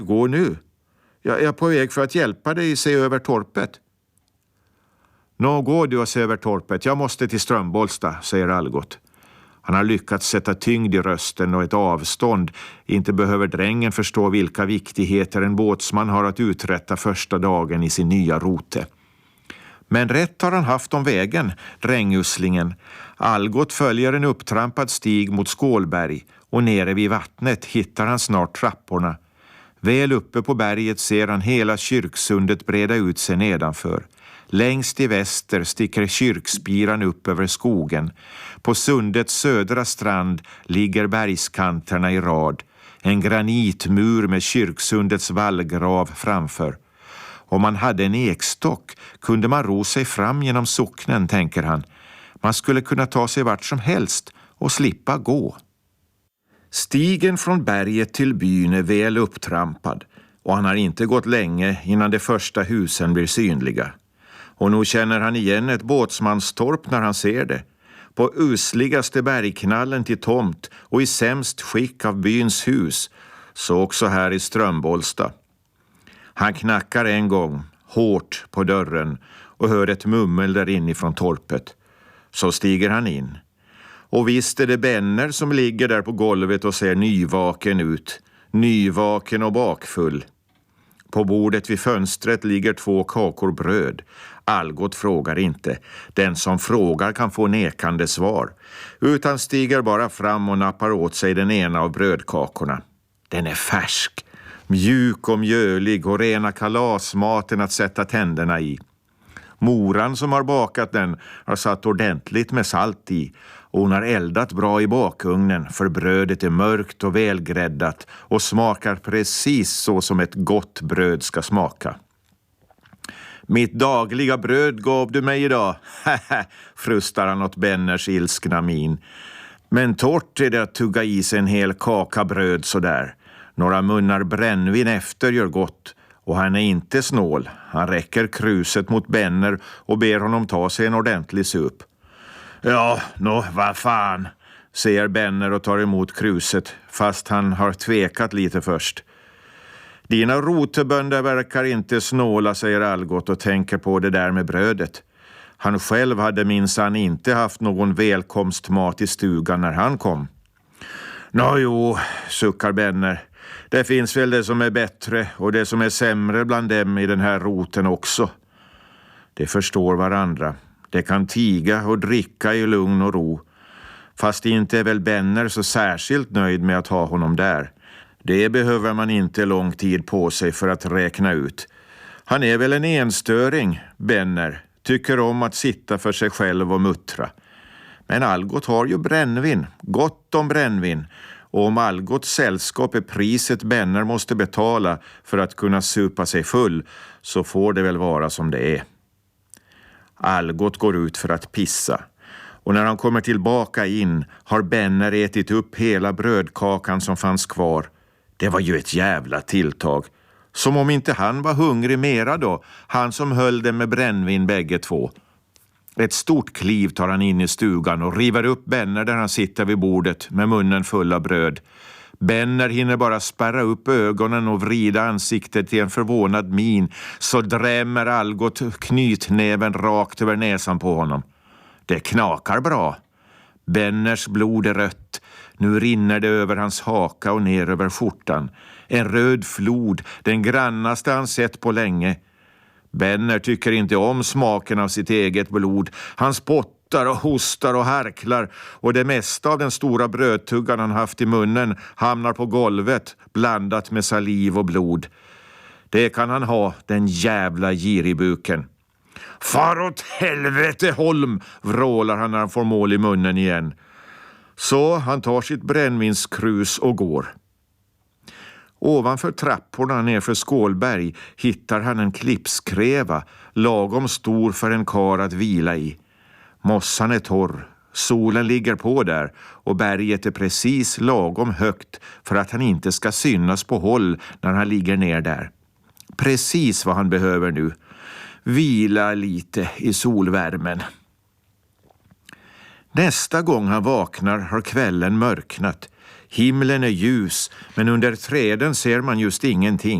Gå nu. Jag är på väg för att hjälpa dig se över torpet. Nå, gå du och se över torpet. Jag måste till Strömbollsta, säger Algot. Han har lyckats sätta tyngd i rösten och ett avstånd. Inte behöver drängen förstå vilka viktigheter en båtsman har att uträtta första dagen i sin nya rote. Men rätt har han haft om vägen, drängusslingen. Algot följer en upptrampad stig mot Skålberg och nere vid vattnet hittar han snart trapporna. Väl uppe på berget ser han hela kyrksundet breda ut sig nedanför. Längst i väster sticker kyrkspiran upp över skogen. På sundets södra strand ligger bergskanterna i rad. En granitmur med kyrksundets vallgrav framför. Om man hade en ekstock kunde man ro sig fram genom socknen, tänker han. Man skulle kunna ta sig vart som helst och slippa gå. Stigen från berget till byn är väl upptrampad och han har inte gått länge innan de första husen blir synliga. Och nu känner han igen ett båtsmanstorp när han ser det. På usligaste bergknallen till tomt och i sämst skick av byns hus, så också här i Strömbollsta. Han knackar en gång, hårt på dörren och hör ett mummel där inifrån torpet. Så stiger han in. Och visst är det Benner som ligger där på golvet och ser nyvaken ut. Nyvaken och bakfull. På bordet vid fönstret ligger 2 kakor bröd. Algot frågar inte. Den som frågar kan få nekande svar. Utan stiger bara fram och nappar åt sig den ena av brödkakorna. Den är färsk, mjuk och mjölig och rena kalasmaten att sätta tänderna i. Moran som har bakat den har satt ordentligt med salt i och hon har eldat bra i bakugnen för brödet är mörkt och välgräddat och smakar precis så som ett gott bröd ska smaka. Mitt dagliga bröd gav du mig idag, frustar han åt Benners ilskna min. Men torrt är det att tugga i sig en hel kaka bröd sådär. Några munnar brännvin efter gör gott. Och han är inte snål. Han räcker kruset mot Benner och ber honom ta sig en ordentlig sup. Ja, vad fan, säger Benner och tar emot kruset, fast han har tvekat lite först. Dina rotebönder verkar inte snåla, säger Algot och tänker på det där med brödet. Han själv hade minsann inte haft någon välkomstmat i stugan när han kom. Jo, suckar Benner. Det finns väl det som är bättre och det som är sämre bland dem i den här roten också. De förstår varandra. De kan tiga och dricka i lugn och ro. Fast inte är väl Benner så särskilt nöjd med att ha honom där. Det behöver man inte lång tid på sig för att räkna ut. Han är väl en enstöring, Benner. Tycker om att sitta för sig själv och muttra. Men Algot har ju brännvin, gott om brännvin. Och om Algots sällskap är priset Benner måste betala för att kunna supa sig full, så får det väl vara som det är. Algot går ut för att pissa. Och när han kommer tillbaka in har Benner ätit upp hela brödkakan som fanns kvar. Det var ju ett jävla tilltag. Som om inte han var hungrig mera då, han som höll det med brännvin bägge två. Ett stort kliv tar han in i stugan och river upp Benner där han sitter vid bordet med munnen full av bröd. Benner hinner bara spärra upp ögonen och vrida ansiktet till en förvånad min, så drämmer Algot knytnäven rakt över näsan på honom. Det knakar bra. Benners blod är rött. Nu rinner det över hans haka och ner över skjortan. En röd flod, den grannaste han sett på länge. Benner tycker inte om smaken av sitt eget blod. Han spottar och hostar och harklar och det mesta av den stora brödtuggan han haft i munnen hamnar på golvet blandat med saliv och blod. Det kan han ha, den jävla giribuken. Far åt helvete, Holm, vrålar han när han får mål i munnen igen. Så han tar sitt brännvinskrus och går. Ovanför trapporna nerför Skålberg hittar han en klippskräva, lagom stor för en kar att vila i. Mossan är torr, solen ligger på där och berget är precis lagom högt för att han inte ska synas på håll när han ligger ner där. Precis vad han behöver nu. Vila lite i solvärmen. Nästa gång han vaknar har kvällen mörknat. Himlen är ljus, men under träden ser man just ingenting.